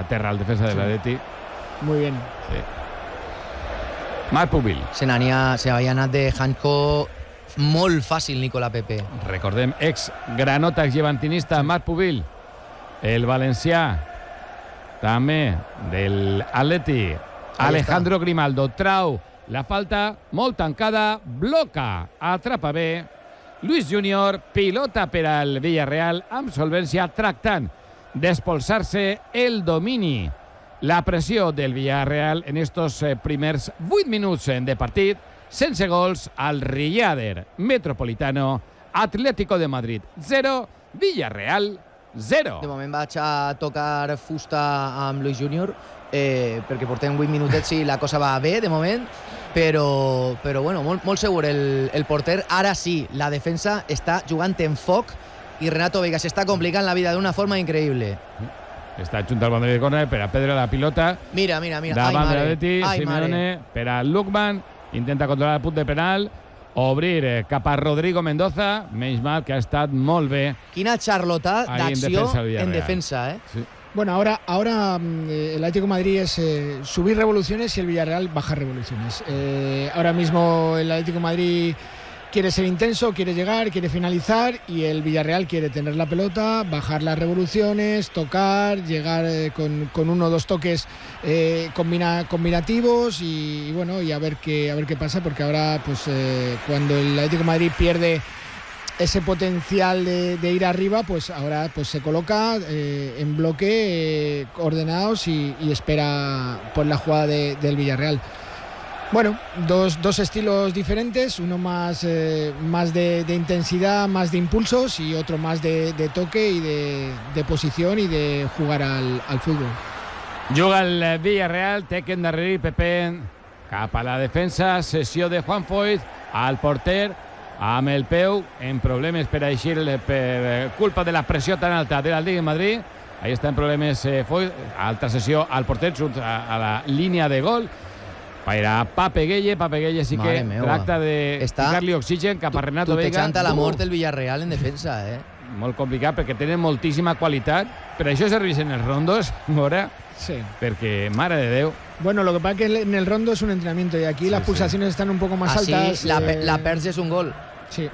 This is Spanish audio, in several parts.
a terra el defensa de l'Atleti. Muy bien. Sí. Marc Pubil. Se havia anat de Hanco molt fàcil, Nicola Pepe. Recordem, ex-granota, ex-llevantinista, Marc Pubil. El valencià, també, del Atleti. Alejandro Grimaldo trau la falta, molt tancada, bloca, atrapa bé. Luis Junior, pilota per al Villarreal, amb solvència, tractant d'espolsar-se el domini. La pressió del Villarreal en estos primers 8 minuts de partit, sense gols al Riader Metropolitano, Atlético de Madrid 0, Villarreal 0. De moment vaig a tocar fusta amb Luis Junior, perquè portem 8 minutets i la cosa va bé de moment, però bueno, molt segur el porter. Ara sí, la defensa està jugant en foc i Renato Veiga s'està complicant la vida d'una forma increïble. Està junt al bandolí de córner per a perdre la pilota. Mira. Davant de l'Atleti, Simeone per a Lukman, intenta controlar el punt de penal, obrir cap a Rodrigo Mendoza, menys mal que ha estat molt bé. Quina xarlota d'acció en defensa, eh? Sí. Bueno, ahora el Atlético de Madrid es subir revoluciones y el Villarreal bajar revoluciones. Ahora mismo el Atlético de Madrid quiere ser intenso, quiere llegar, quiere finalizar, y el Villarreal quiere tener la pelota, bajar las revoluciones, tocar, llegar con uno o dos toques combinativos y bueno, y a ver qué pasa, porque ahora pues cuando el Atlético de Madrid pierde ese potencial de ir arriba, pues ahora pues se coloca en bloque, ordenados y espera por la jugada del Villarreal. Bueno, dos estilos diferentes, uno más de intensidad, más de impulsos, y otro más de toque y de posición y de jugar al fútbol. Juga el Villarreal, té que endarrerir Pepe cap a la defensa, sessió de Juan Foyth al porter, amb el peu en problemes per eixir per culpa de la pressió tan alta de l'Atlètic de Madrid. Ahí està en problemes Foyth, altra sessió al porter a la línia de gol. Per a Pape Gueye sí que tracta de ficar-li oxigen cap a Renato Veiga. Tutejant a la mort el Villarreal en defensa, eh? Molt complicat, perquè tenen moltíssima qualitat. Per això serveixen els rondos, Mora. Sí. Perquè, mare de Déu. Bueno, lo que pasa es que en el rondo es un entrenamiento y aquí las pulsaciones están un poco más altas. La perds és un gol. Sí.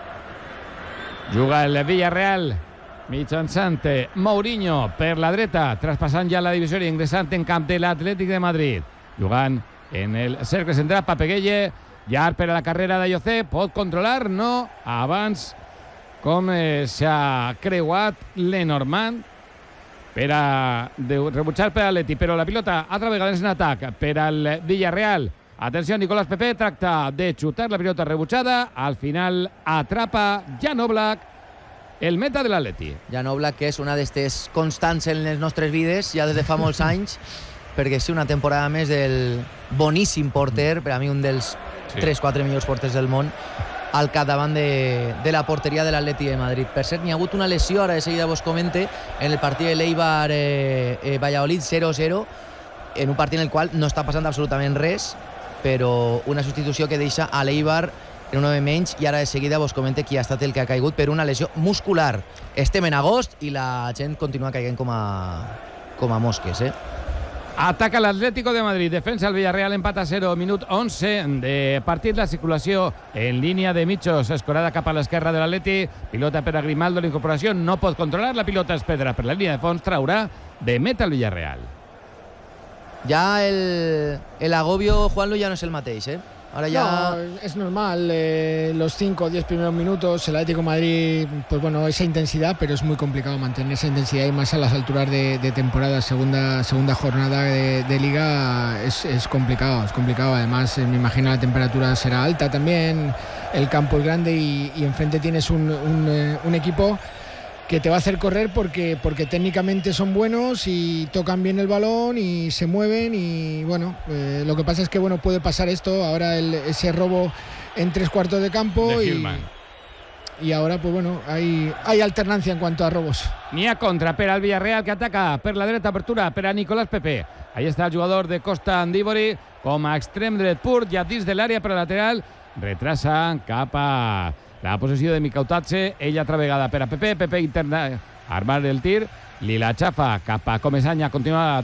Juga el Villarreal mitjançant Mourinho per la dreta, traspassant ja la divisió i ingressant en camp de l'Atlètic de Madrid. Jugant en el cercle central, Pape Gueye, llarg per a la carrera de José, pot controlar, no, abans com s'ha creuat Lenormand per a rebutjar per l'Atleti, però la pilota altra vegada és en atac per al Villarreal. Atenció, Nicolás Pepe tracta de xutar la pilota rebutjada, al final atrapa Jan Oblak, el meta de l'Atleti. Jan Oblak, que és una d'estes constants en les nostres vides, ja des de fa molts anys, perquè sí, una temporada més del boníssim porter, per a mi un dels 3-4 millors porters del món, al capdavant de la porteria de l'Atleti de Madrid. Per cert, n'hi ha hagut una lesió, ara de seguida vos comente, en el partit de l'Eibar Valladolid 0-0, en un partit en el qual no està passant absolutament res, però una substitució que deixa a l'Eibar en un home menys, i ara de seguida vos comente qui ha estat el que ha caigut per una lesió muscular. Estem en agost i la gent continua caient com a mosques, eh? Ataca l'Atlético de Madrid, defensa el Villarreal, empat a 0, minut 11 de partit. La circulació en línia de mitjos, escorada cap a l'esquerra de l'Atleti, pilota per a Grimaldo, la incorporació no pot controlar, la pilota es pedra per la línia de fons, traurà de meta el Villarreal. Ja el agobio, Juanlu, ja no és el mateix, eh? Ahora ya... No, es normal, los 5 o 10 primeros minutos, el Atlético de Madrid, pues bueno, esa intensidad, pero es muy complicado mantener esa intensidad, y más a las alturas de temporada, segunda jornada de Liga, es complicado, además me imagino la temperatura será alta también, el campo es grande y enfrente tienes un equipo que te va a hacer correr porque técnicamente son buenos y tocan bien el balón y se mueven, y bueno, lo que pasa es que bueno, puede pasar esto ahora, ese robo en 3/4 de campo y ahora pues bueno, hay alternancia en cuanto a robos. N'hi ha contra per al Villarreal, que ataca per la dreta, apertura per a Nicolás Pepe. Ahí està el jugador de Costa Andíbori com a extrem dret pur, ja dins de l'àrea, per a lateral retrasa cap a la possessió de Mikautatze, ella altra vegada per a Pepe intenta armar el tir, li la xafa cap a Comesaña, continua